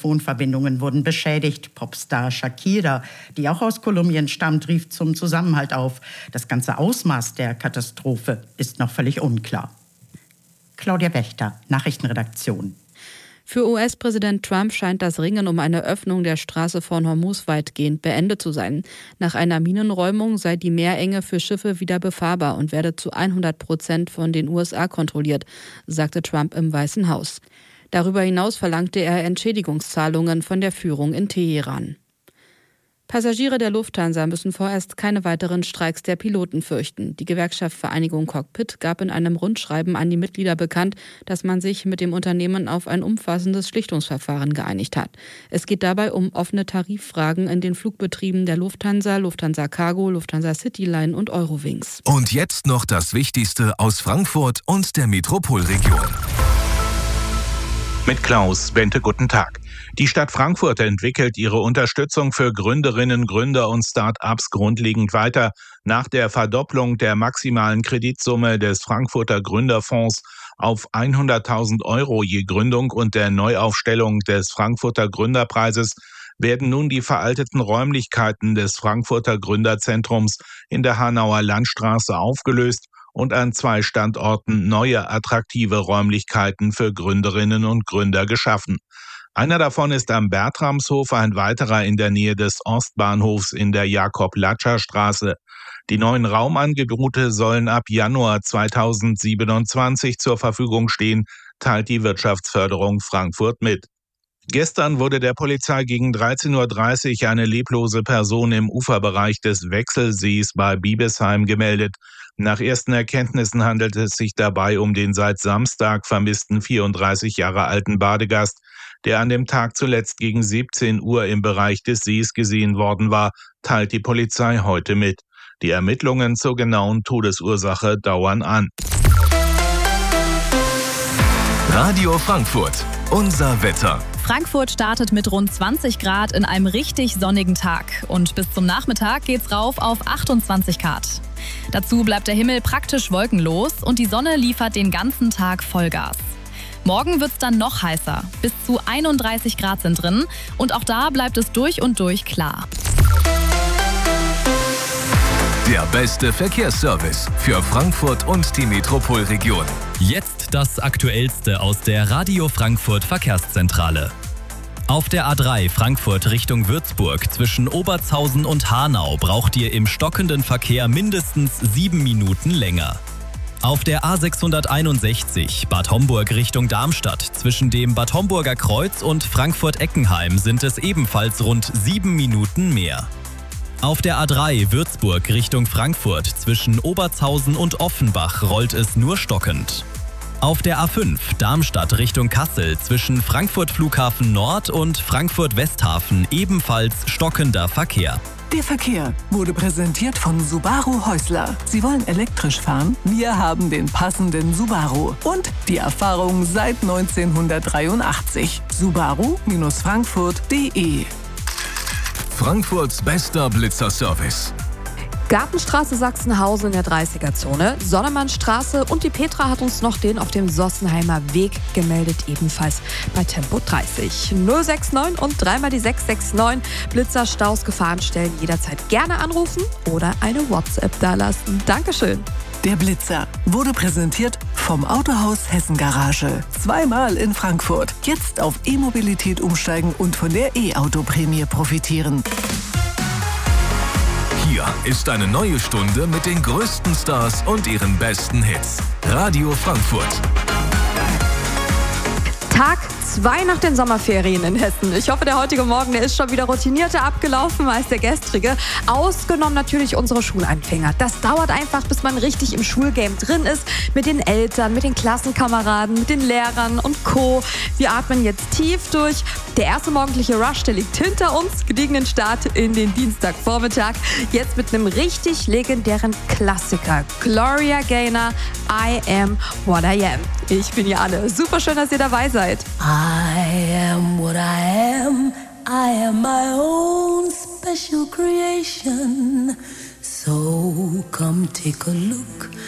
Telefonverbindungen wurden beschädigt. Popstar Shakira, die auch aus Kolumbien stammt, rief zum Zusammenhalt auf. Das ganze Ausmaß der Katastrophe ist noch völlig unklar. Claudia Wächter, Nachrichtenredaktion. Für US-Präsident Trump scheint das Ringen um eine Öffnung der Straße von Hormuz weitgehend beendet zu sein. Nach einer Minenräumung sei die Meerenge für Schiffe wieder befahrbar und werde zu 100% von den USA kontrolliert, sagte Trump im Weißen Haus. Darüber hinaus verlangte er Entschädigungszahlungen von der Führung in Teheran. Passagiere der Lufthansa müssen vorerst keine weiteren Streiks der Piloten fürchten. Die Gewerkschaft Vereinigung Cockpit gab in einem Rundschreiben an die Mitglieder bekannt, dass man sich mit dem Unternehmen auf ein umfassendes Schlichtungsverfahren geeinigt hat. Es geht dabei um offene Tariffragen in den Flugbetrieben der Lufthansa, Lufthansa Cargo, Lufthansa Cityline und Eurowings. Und jetzt noch das Wichtigste aus Frankfurt und der Metropolregion. Mit Klaus Bente, guten Tag. Die Stadt Frankfurt entwickelt ihre Unterstützung für Gründerinnen, Gründer und Start-ups grundlegend weiter. Nach der Verdopplung der maximalen Kreditsumme des Frankfurter Gründerfonds auf 100.000 € je Gründung und der Neuaufstellung des Frankfurter Gründerpreises werden nun die veralteten Räumlichkeiten des Frankfurter Gründerzentrums in der Hanauer Landstraße aufgelöst und an 2 Standorten neue attraktive Räumlichkeiten für Gründerinnen und Gründer geschaffen. Einer davon ist am Bertramshof, ein weiterer in der Nähe des Ostbahnhofs in der Jakob-Latscher-Straße. Die neuen Raumangebote sollen ab Januar 2027 zur Verfügung stehen, teilt die Wirtschaftsförderung Frankfurt mit. Gestern wurde der Polizei gegen 13:30 Uhr eine leblose Person im Uferbereich des Wechselsees bei Biebesheim gemeldet. Nach ersten Erkenntnissen handelt es sich dabei um den seit Samstag vermissten 34 Jahre alten Badegast, der an dem Tag zuletzt gegen 17 Uhr im Bereich des Sees gesehen worden war, teilt die Polizei heute mit. Die Ermittlungen zur genauen Todesursache dauern an. Radio Frankfurt, unser Wetter. Frankfurt startet mit rund 20 Grad in einem richtig sonnigen Tag. Und bis zum Nachmittag geht's rauf auf 28 Grad. Dazu bleibt der Himmel praktisch wolkenlos und die Sonne liefert den ganzen Tag Vollgas. Morgen wird's dann noch heißer. Bis zu 31 Grad sind drin und auch da bleibt es durch und durch klar. Der beste Verkehrsservice für Frankfurt und die Metropolregion. Jetzt das Aktuellste aus der Radio Frankfurt Verkehrszentrale. Auf der A3 Frankfurt Richtung Würzburg zwischen Obertshausen und Hanau braucht ihr im stockenden Verkehr mindestens 7 Minuten länger. Auf der A661 Bad Homburg Richtung Darmstadt zwischen dem Bad Homburger Kreuz und Frankfurt-Eckenheim sind es ebenfalls rund 7 Minuten mehr. Auf der A3 Würzburg Richtung Frankfurt zwischen Obertshausen und Offenbach rollt es nur stockend. Auf der A5 Darmstadt Richtung Kassel zwischen Frankfurt Flughafen Nord und Frankfurt Westhafen ebenfalls stockender Verkehr. Der Verkehr wurde präsentiert von Subaru Häusler. Sie wollen elektrisch fahren? Wir haben den passenden Subaru. Und die Erfahrung seit 1983. Subaru-frankfurt.de. Frankfurts bester Blitzerservice. Gartenstraße Sachsenhausen in der 30er-Zone, Sonnemannstraße und die Petra hat uns noch den auf dem Sossenheimer Weg gemeldet, ebenfalls bei Tempo 30. 069 und dreimal die 669. Blitzerstaus, Gefahrenstellen jederzeit gerne anrufen oder eine WhatsApp dalassen. Dankeschön. Der Blitzer wurde präsentiert vom Autohaus Hessen Garage. 2-mal in Frankfurt. Jetzt auf E-Mobilität umsteigen und von der E-Auto-Prämie profitieren. Hier ist eine neue Stunde mit den größten Stars und ihren besten Hits. Radio Frankfurt. Tag 2 nach den Sommerferien in Hessen. Ich hoffe, der heutige Morgen, der ist schon wieder routinierter abgelaufen als der gestrige. Ausgenommen natürlich unsere Schulanfänger. Das dauert einfach, bis man richtig im Schulgame drin ist. Mit den Eltern, mit den Klassenkameraden, mit den Lehrern und Co. Wir atmen jetzt tief durch. Der erste morgendliche Rush, der liegt hinter uns. Gediegenen Start in den Dienstagvormittag. Jetzt mit einem richtig legendären Klassiker. Gloria Gaynor, I Am What I Am. Ich bin ihr alle. Super schön, dass ihr dabei seid. I am what I am. I am my own special creation. So come take a look